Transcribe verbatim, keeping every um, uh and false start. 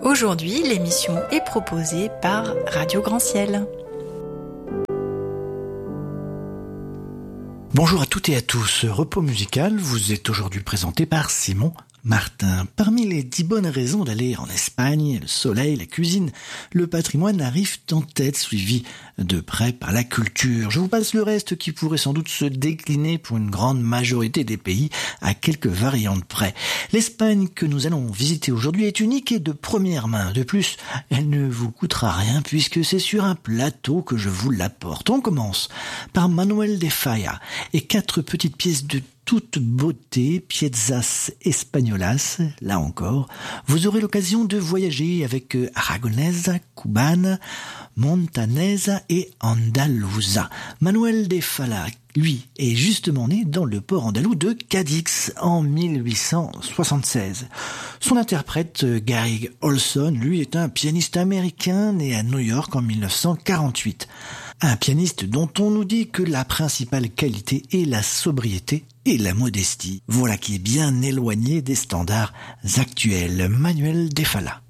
Aujourd'hui, l'émission est proposée par Radio Grand Ciel. Bonjour à toutes et à tous. Repos musical vous est aujourd'hui présenté par Simon Martin. Parmi les dix bonnes raisons d'aller en Espagne, le soleil, la cuisine, le patrimoine arrivent en tête, suivi de près par la culture. Je vous passe le reste qui pourrait sans doute se décliner pour une grande majorité des pays à quelques variantes près. L'Espagne que nous allons visiter aujourd'hui est unique et de première main. De plus, elle ne vous coûtera rien puisque c'est sur un plateau que je vous l'apporte. On commence par Manuel de Falla et quatre petites pièces de toute beauté, piezas españolas, là encore, vous aurez l'occasion de voyager avec aragonaise, cubane, montanaise et andaluza. Manuel de Falla, lui, est justement né dans le port andalou de Cadix en mille huit cent soixante-seize. Son interprète, Gary Olson, lui, est un pianiste américain né à New York en mille neuf cent quarante-huit. Un pianiste dont on nous dit que la principale qualité est la sobriété et la modestie. Voilà qui est bien éloigné des standards actuels. Manuel de Falla.